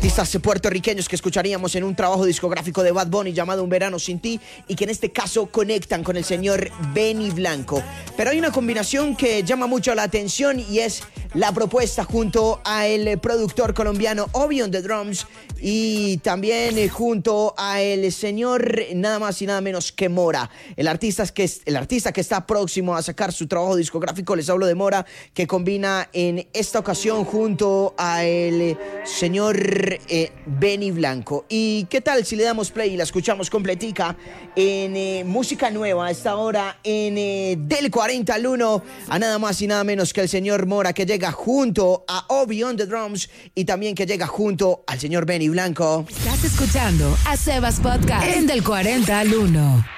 artistas puertorriqueños que escucharíamos en un trabajo discográfico de Bad Bunny llamado Un Verano Sin Ti y que en este caso conectan con el señor Benny Blanco. Pero hay una combinación que llama mucho la atención y es la propuesta junto a el productor colombiano Obi on the Drums y también junto a el señor nada más y nada menos que Mora, el artista que está próximo a sacar su trabajo discográfico. Les hablo de Mora, que combina en esta ocasión junto a el señor Benny Blanco. ¿Y qué tal si le damos play y la escuchamos completica en música nueva a esta hora en Del 40 al 1 a nada más y nada menos que el señor Mora, que llega junto a Obi on the Drums y también que llega junto al señor Benny Blanco? Estás escuchando a Sebas Podcast en Del 40 al 1.